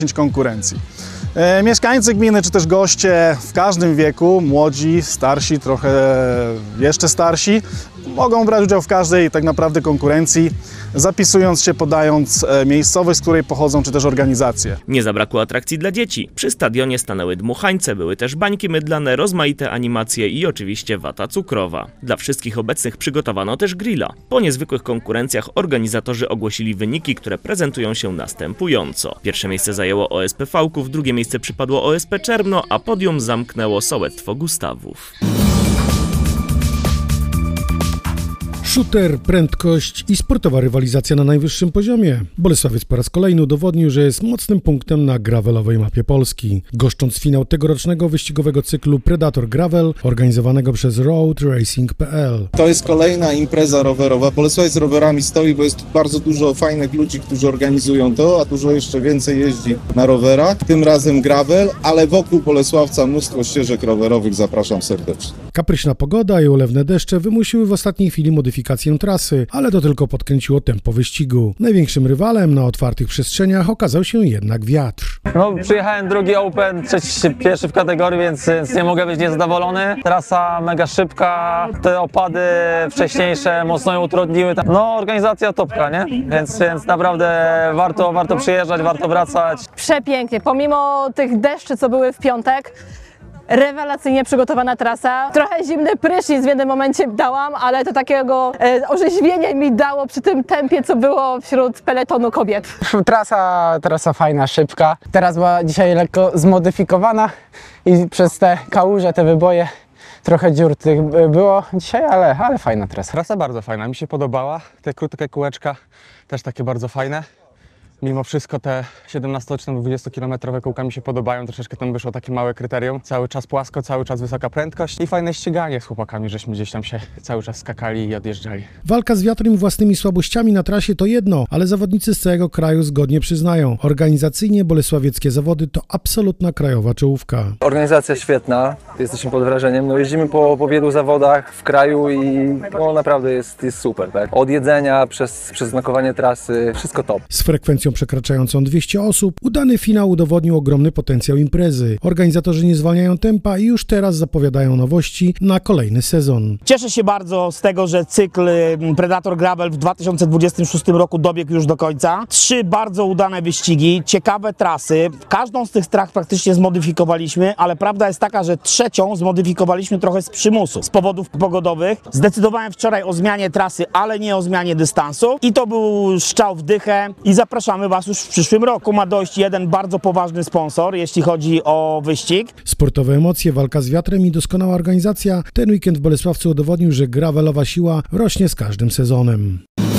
konkurencji. Mieszkańcy gminy, czy też goście w każdym wieku, młodzi, starsi, trochę jeszcze starsi, mogą brać udział w każdej tak naprawdę konkurencji, zapisując się, podając miejscowość, z której pochodzą, czy też organizacje. Nie zabrakło atrakcji dla dzieci. Przy stadionie stanęły dmuchańce, były też bańki mydlane, rozmaite animacje i oczywiście wata cukrowa. Dla wszystkich obecnych przygotowano też grilla. Po niezwykłych konkurencjach organizatorzy ogłosili wyniki, które prezentują się następująco. Pierwsze miejsce zajęło OSP Fałków, drugie miejsce przypadło OSP Czermno, a podium zamknęło sołectwo Gustawów. Shooter, prędkość i sportowa rywalizacja na najwyższym poziomie. Bolesławiec po raz kolejny udowodnił, że jest mocnym punktem na gravelowej mapie Polski. Goszcząc finał tegorocznego wyścigowego cyklu Predator Gravel, organizowanego przez roadracing.pl. To jest kolejna impreza rowerowa. Bolesławiec z rowerami stoi, bo jest bardzo dużo fajnych ludzi, którzy organizują to, a dużo jeszcze więcej jeździ na rowerach. Tym razem gravel, ale wokół Bolesławca mnóstwo ścieżek rowerowych. Zapraszam serdecznie. Kapryśna pogoda i ulewne deszcze wymusiły w ostatniej chwili modyfikację trasy, ale to tylko podkręciło tempo wyścigu. Największym rywalem na otwartych przestrzeniach okazał się jednak wiatr. Przyjechałem drugi Open, pierwszy w kategorii, więc nie mogę być niezadowolony. Trasa mega szybka, te opady wcześniejsze mocno ją utrudniły. Organizacja topka, nie? Więc naprawdę warto przyjeżdżać, warto wracać. Przepięknie, pomimo tych deszczy, co były w piątek, rewelacyjnie przygotowana trasa. Trochę zimny prysznic w jednym momencie dałam, ale to takiego orzeźwienia mi dało przy tym tempie, co było wśród peletonu kobiet. Trasa fajna, szybka. Teraz była dzisiaj lekko zmodyfikowana i przez te kałuże, te wyboje trochę dziur tych było dzisiaj, ale fajna trasa. Trasa bardzo fajna, mi się podobała. Te krótkie kółeczka też takie bardzo fajne. Mimo wszystko te 17-20-kilometrowe kółka mi się podobają, troszeczkę tam wyszło takie małe kryterium. Cały czas płasko, cały czas wysoka prędkość i fajne ściganie z chłopakami, żeśmy gdzieś tam się cały czas skakali i odjeżdżali. Walka z wiatrem i własnymi słabościami na trasie to jedno, ale zawodnicy z całego kraju zgodnie przyznają. Organizacyjnie bolesławieckie zawody to absolutna krajowa czołówka. Organizacja świetna, jesteśmy pod wrażeniem. Jeździmy po wielu zawodach w kraju i naprawdę jest super. Tak? Od jedzenia przez znakowanie trasy, wszystko top. Z frekwencją przekraczającą 200 osób, udany finał udowodnił ogromny potencjał imprezy. Organizatorzy nie zwalniają tempa i już teraz zapowiadają nowości na kolejny sezon. Cieszę się bardzo z tego, że cykl Predator Gravel w 2026 roku dobiegł już do końca. 3 bardzo udane wyścigi, ciekawe trasy. Każdą z tych tras praktycznie zmodyfikowaliśmy, ale prawda jest taka, że trzecią zmodyfikowaliśmy trochę z przymusu, z powodów pogodowych. Zdecydowałem wczoraj o zmianie trasy, ale nie o zmianie dystansu i to był strzał w dychę i zapraszamy Was już w przyszłym roku. Ma dojść jeden bardzo poważny sponsor, jeśli chodzi o wyścig. Sportowe emocje, walka z wiatrem i doskonała organizacja. Ten weekend w Bolesławcu udowodnił, że gravelowa siła rośnie z każdym sezonem.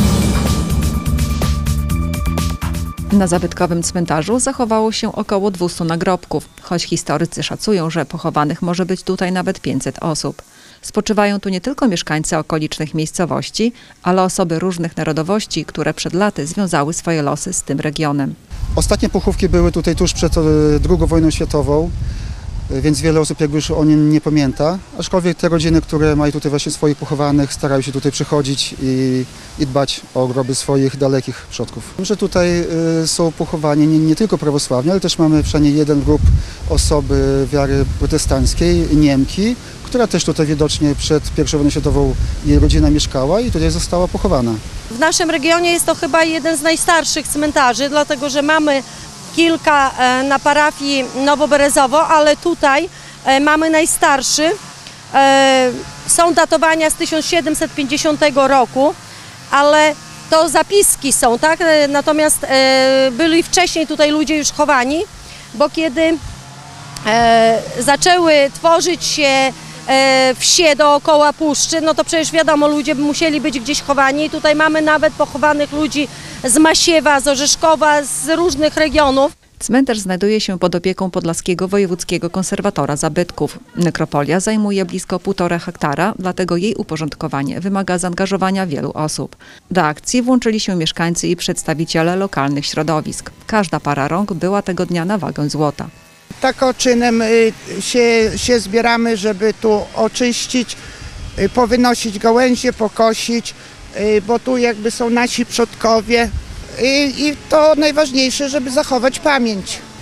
Na zabytkowym cmentarzu zachowało się około 200 nagrobków, choć historycy szacują, że pochowanych może być tutaj nawet 500 osób. Spoczywają tu nie tylko mieszkańcy okolicznych miejscowości, ale osoby różnych narodowości, które przed laty związały swoje losy z tym regionem. Ostatnie pochówki były tutaj tuż przed II wojną światową, więc wiele osób jakby już o nim nie pamięta. Aczkolwiek te rodziny, które mają tutaj właśnie swoich pochowanych, starają się tutaj przychodzić i dbać o groby swoich dalekich przodków. Że tutaj są pochowani nie tylko prawosławni, ale też mamy przynajmniej jeden grób osoby wiary protestanckiej, Niemki, która też tutaj widocznie przed I wojną światową jej rodzina mieszkała i tutaj została pochowana. W naszym regionie jest to chyba jeden z najstarszych cmentarzy, dlatego że mamy kilka na parafii Nowoberezowo, ale tutaj mamy najstarszy. Są datowania z 1750 roku, ale to zapiski są, tak? Natomiast byli wcześniej tutaj ludzie już chowani, bo kiedy zaczęły tworzyć się wsie dookoła puszczy, no to przecież wiadomo, ludzie musieli być gdzieś chowani. Tutaj mamy nawet pochowanych ludzi z Masiewa, z Orzeszkowa, z różnych regionów. Cmentarz znajduje się pod opieką Podlaskiego Wojewódzkiego Konserwatora Zabytków. Nekropolia zajmuje blisko 1,5 hektara, dlatego jej uporządkowanie wymaga zaangażowania wielu osób. Do akcji włączyli się mieszkańcy i przedstawiciele lokalnych środowisk. Każda para rąk była tego dnia na wagę złota. Tak czynem się zbieramy, żeby tu oczyścić, powynosić gałęzie, pokosić, bo tu jakby są nasi przodkowie i to najważniejsze, żeby zachować pamięć.